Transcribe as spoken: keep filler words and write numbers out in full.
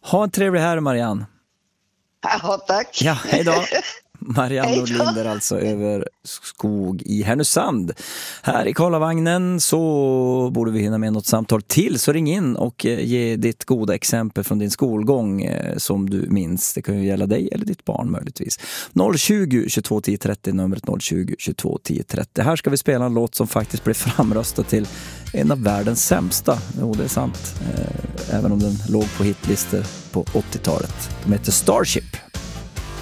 Ha en trevlig här, Marianne. Ja, tack. Ja, hej då. Marianne Hej då. Nordlinder alltså över skog i Härnösand. Här i Karlavagnen så borde vi hinna med något samtal till, så ring in och ge ditt goda exempel från din skolgång som du minns. Det kan ju gälla dig eller ditt barn möjligtvis. noll tjugo, tjugotvå, tio, trettio, numret noll tjugo, tjugotvå, tio, trettio. Här ska vi spela en låt som faktiskt blev framröstad till en av världens sämsta. Jo, det är sant. Även om den låg på hitlistor på åttiotalet. De heter Starship.